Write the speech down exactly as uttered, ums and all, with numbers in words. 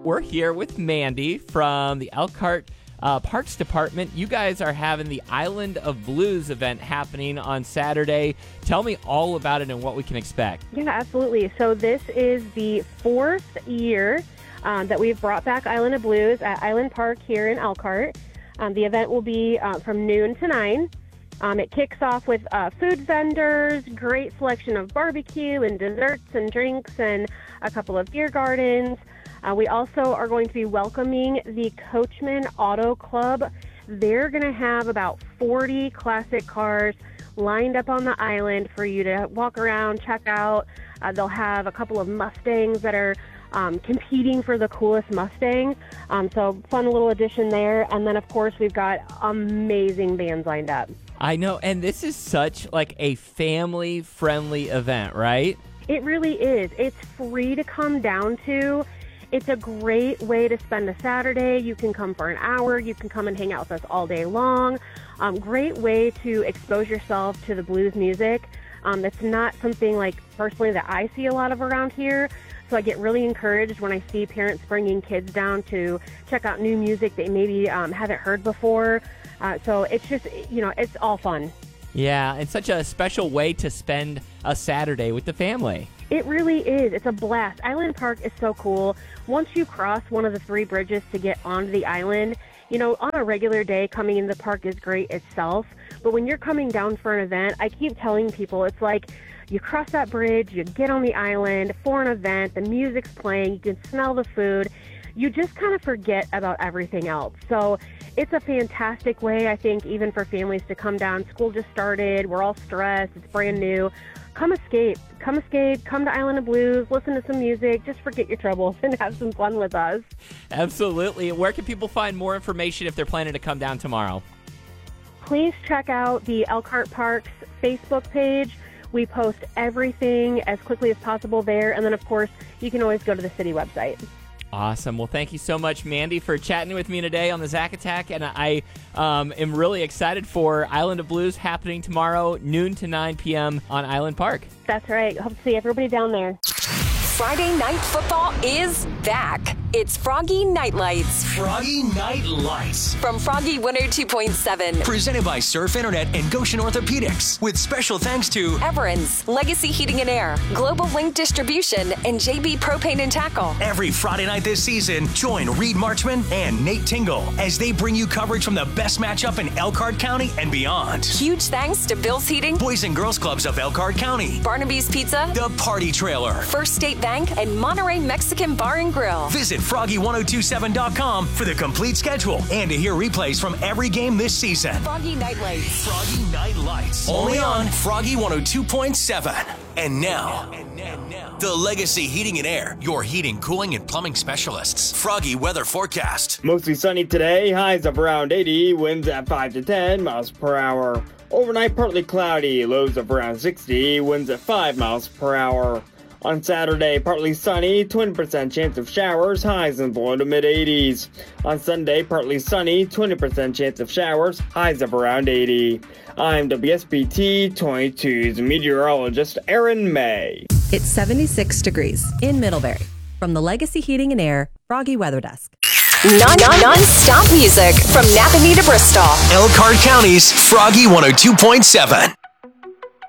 we're here with Mandy from the Elkhart uh, Parks Department. You guys are having the Island of Blues event happening on Saturday. Tell me all about it and what we can expect. Yeah, absolutely. So this is the fourth year um, that we've brought back Island of Blues at Island Park here in Elkhart. Um, the event will be uh, from noon to nine. Um, it kicks off with uh, food vendors, great selection of barbecue and desserts and drinks, and a couple of beer gardens. Uh, we also are going to be welcoming the Coachman Auto Club. They're going to have about forty classic cars lined up on the island for you to walk around, check out. Uh, they'll have a couple of Mustangs that are um, competing for the coolest Mustang. Um, so fun little addition there. And then, of course, we've got amazing bands lined up. I know, and this is such like a family-friendly event, right? It really is. It's free to come down to. It's a great way to spend a Saturday. You can come for an hour. You can come and hang out with us all day long. Um, great way to expose yourself to the blues music. Um, that's not something like personally that I see a lot of around here. So I get really encouraged when I see parents bringing kids down to check out new music they maybe um, haven't heard before. Uh, so it's just, you know, it's all fun. Yeah, it's such a special way to spend a Saturday with the family. It really is. It's a blast. Island Park is so cool. Once you cross one of the three bridges to get onto the island, you know, on a regular day, coming into the park is great itself. But when you're coming down for an event, I keep telling people, it's like you cross that bridge, you get on the island for an event, the music's playing, you can smell the food. You just kind of forget about everything else. So it's a fantastic way, I think, even for families to come down. School just started. We're all stressed. It's brand new. Come escape. Come escape. Come to Island of Blues. Listen to some music. Just forget your troubles and have some fun with us. Absolutely. Where can people find more information if they're planning to come down tomorrow? Please check out the Elkhart Parks Facebook page. We post everything as quickly as possible there. And then, of course, you can always go to the city website. Awesome. Well, thank you so much, Mandy, for chatting with me today on the Zack Attack. And I um, am really excited for Island of Blues happening tomorrow, noon to nine p.m. on Island Park. That's right. Hope to see everybody down there. Friday Night Football is back. It's Froggy Night Lights. Froggy Night Lights. From Froggy one oh two point seven. Presented by Surf Internet and Goshen Orthopedics. With special thanks to Everins, Legacy Heating and Air, Global Link Distribution, and J B Propane and Tackle. Every Friday night this season, join Reed Marchman and Nate Tingle as they bring you coverage from the best matchup in Elkhart County and beyond. Huge thanks to Bill's Heating, Boys and Girls Clubs of Elkhart County, Barnaby's Pizza, The Party Trailer, First State Bank, and Monterey Mexican Bar and Grill. Visit froggy one oh two seven dot com for the complete schedule and to hear replays from every game this season. Froggy Night Lights. Froggy Night Lights. Only on Froggy one oh two point seven. And now, the Legacy Heating and Air, your heating, cooling, and plumbing specialists. Froggy weather forecast. Mostly sunny today, highs of around eighty, winds at five to ten miles per hour. Overnight, partly cloudy, lows of around sixty, winds at five miles per hour. On Saturday, partly sunny, twenty percent chance of showers, highs in the low to mid-eighties. On Sunday, partly sunny, twenty percent chance of showers, highs of around eighty. I'm W S B T twenty-two's meteorologist Aaron May. It's seventy-six degrees in Middlebury. From the Legacy Heating and Air Froggy Weather Desk. Non- non- non-stop music from Napanee to Bristol. Elkhart County's Froggy one oh two point seven.